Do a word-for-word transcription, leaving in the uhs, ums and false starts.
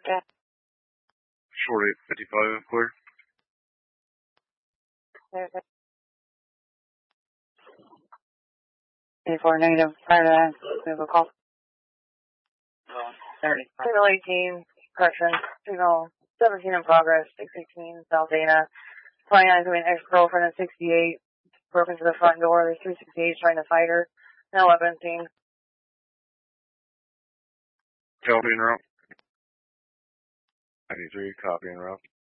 Yeah. Short eight fifty-five, clear. eighty-four negative, prior to that, we have a call. thirty. Signal eighteen, correction. Signal seventeen in progress, six eighteen, South Dana. twenty-nine between ex-girlfriend and sixty-eight. Broken to the front door, there's three sixty-eight trying to fight her. No weapon seen. Copy en route. ninety-three, copy en route.